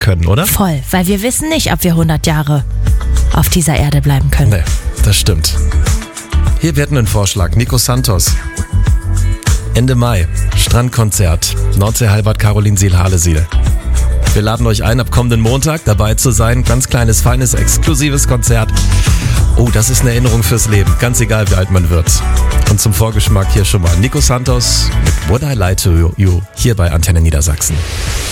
können, oder? Voll, weil wir wissen nicht, ob wir 100 Jahre auf dieser Erde bleiben können. Nee, das stimmt. Hier wird ein Vorschlag. Nico Santos. Ende Mai. Strandkonzert. Nordsee-Halbert, Caroline Siel-Halesiel. Wir laden euch ein, ab kommenden Montag dabei zu sein. Ganz kleines, feines, exklusives Konzert. Oh, das ist eine Erinnerung fürs Leben. Ganz egal, wie alt man wird. Und zum Vorgeschmack hier schon mal Nico Santos mit Would I Lie to You hier bei Antenne Niedersachsen.